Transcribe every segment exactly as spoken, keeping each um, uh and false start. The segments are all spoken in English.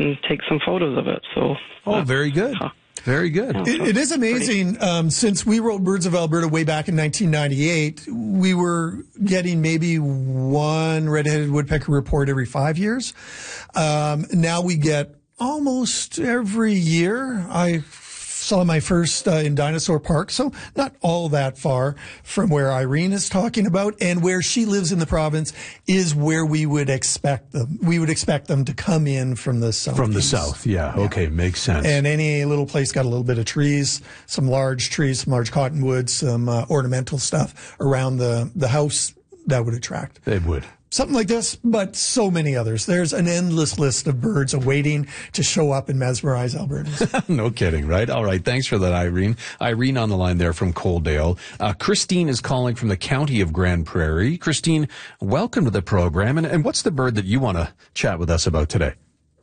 and take some photos of it. So. Oh, uh, very good. Uh, Very good. It, it is amazing. Um, since we wrote Birds of Alberta way back in nineteen ninety-eight, we were getting maybe one red-headed woodpecker report every five years. Um, now we get almost every year. I saw my first uh, in Dinosaur Park, so not all that far from where Irene is talking about, and where she lives in the province is where we would expect them. We would expect them to come in from the south. From the south, yeah. yeah. Okay, makes sense. And any little place got a little bit of trees, some large trees, some large cottonwoods, some uh, ornamental stuff around the, the house that would attract. It would. Something like this, but so many others. There's an endless list of birds awaiting to show up and mesmerize Albertans. No kidding, right? All right. Thanks for that, Irene. Irene on the line there from Coaldale. Uh, Christine is calling from the county of Grand Prairie. Christine, welcome to the program. And, and what's the bird that you want to chat with us about today?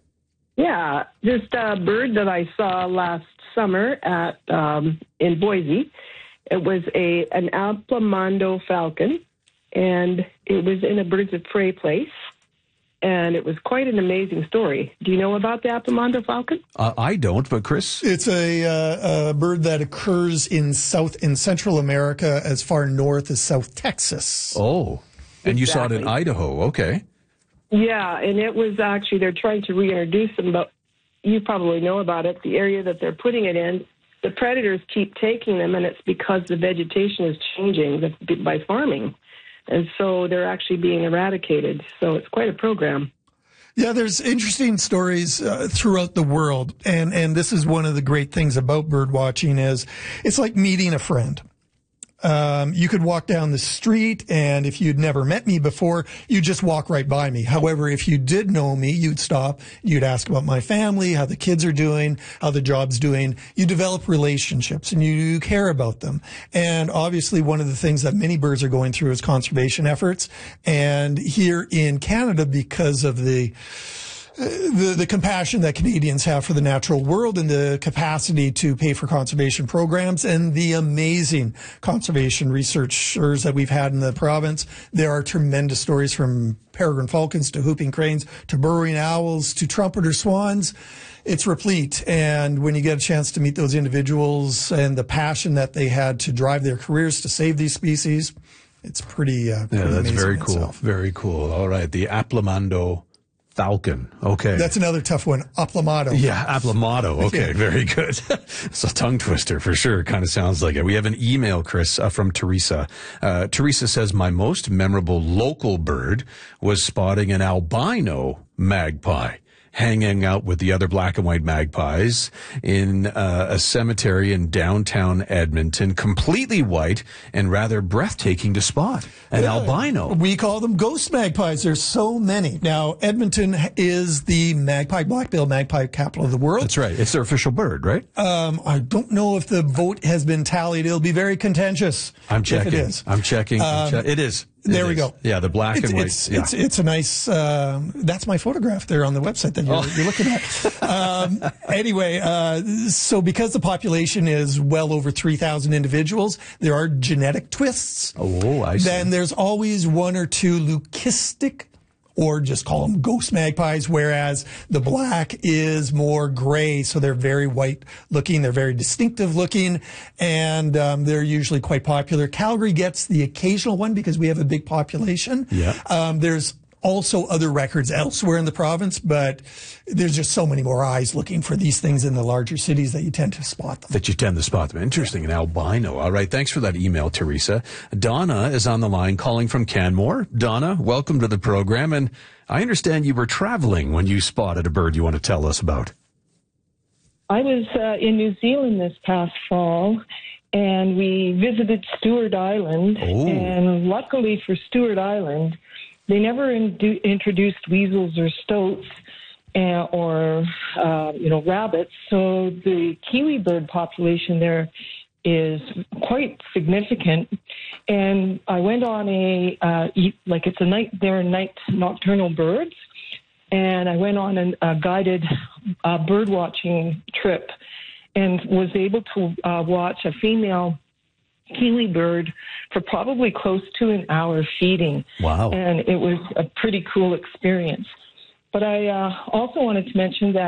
Yeah, just a bird that I saw last summer at um, in Boise. It was a an Aplomando falcon. And it was in a birds of prey place, and it was quite an amazing story. Do you know about the Aplomando falcon? Uh, I don't, but Chris? It's a, uh, a bird that occurs in South in Central America as far north as South Texas. Oh, and Exactly. you saw it in Idaho. Okay. Yeah, and it was actually, they're trying to reintroduce them, but you probably know about it. The area that they're putting it in, the predators keep taking them, and it's because the vegetation is changing by farming. And so they're actually being eradicated. So it's quite a program. Yeah, there's interesting stories uh, throughout the world. And, and this is one of the great things about bird watching is it's like meeting a friend. Um, you could walk down the street, and if you'd never met me before, you'd just walk right by me. However, if you did know me, you'd stop, you'd ask about my family, how the kids are doing, how the job's doing. You develop relationships, and you care about them. And obviously, one of the things that many birds are going through is conservation efforts. And here in Canada, because of the The, the compassion that Canadians have for the natural world and the capacity to pay for conservation programs and the amazing conservation researchers that we've had in the province. There are tremendous stories from peregrine falcons to whooping cranes to burrowing owls to trumpeter swans. It's replete. And when you get a chance to meet those individuals and the passion that they had to drive their careers to save these species, it's pretty, uh, pretty yeah, that's amazing very in cool. itself. Very cool. All right. The Aplomando falcon. Okay. That's another tough one. Aplomado. Yeah, Aplomado. Okay, Yeah. Very good. It's a tongue twister for sure. Kind of sounds like it. We have an email, Chris, uh, from Teresa. Uh, Teresa says, my most memorable local bird was spotting an albino magpie hanging out with the other black and white magpies in uh, a cemetery in downtown Edmonton, completely white and rather breathtaking to spot. An Yeah. albino. We call them ghost magpies. There's so many. Now, Edmonton is the magpie, black-billed magpie capital of the world. That's right. It's their official bird, right? Um, I don't know if the vote has been tallied. It'll be very contentious. I'm checking. If it is. I'm checking. I'm Um, che- it is. It There we is. go. Yeah, the black It's, and white. it's, yeah. it's, it's a nice, um, that's my photograph there on the website that you're, Oh. you're looking at. Um, anyway, uh, so because the population is well over three thousand individuals, there are genetic twists. Oh, I see. Then there's always one or two leucistic, or just call them ghost magpies, whereas the black is more gray, so they're very white looking, they're very distinctive looking, and um, they're usually quite popular. Calgary gets the occasional one because we have a big population. Yeah. Um, there's also other records elsewhere in the province, but there's just so many more eyes looking for these things in the larger cities that you tend to spot them. That you tend to spot them. Interesting. An albino. All right. Thanks for that email, Teresa. Donna is on the line calling from Canmore. Donna, welcome to the program. And I understand you were traveling when you spotted a bird you want to tell us about. I was uh, in New Zealand this past fall, and we visited Stewart Island. Oh. And luckily for Stewart Island, they never indu- introduced weasels or stoats uh, or, uh, you know, rabbits. So the kiwi bird population there is quite significant. And I went on a, uh, like it's a night, they're night nocturnal birds. And I went on an, a guided uh, bird watching trip and was able to uh, watch a female kiwi bird for probably close to an hour feeding. Wow. And it was a pretty cool experience. But I uh, also wanted to mention that